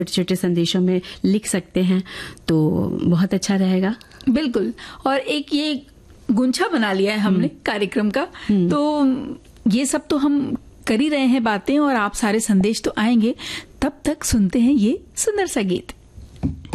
छोटे छोटे संदेशों में लिख सकते हैं तो बहुत अच्छा रहेगा। बिल्कुल। और एक ये गुंछा बना लिया है हमने कार्यक्रम का, तो ये सब तो हम कर ही रहे हैं बातें, और आप सारे संदेश तो आएंगे। तब तक सुनते हैं ये सुंदर सा गीत।